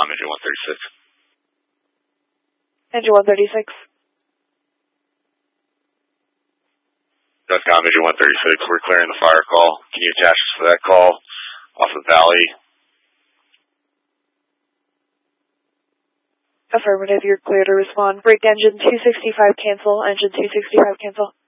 Descom, engine 136. Engine 136. Descom, engine 136, we're clearing the fire call. Can you attach us to that call off of Valley? Affirmative, you're clear to respond. Break engine 265 cancel, engine 265 cancel.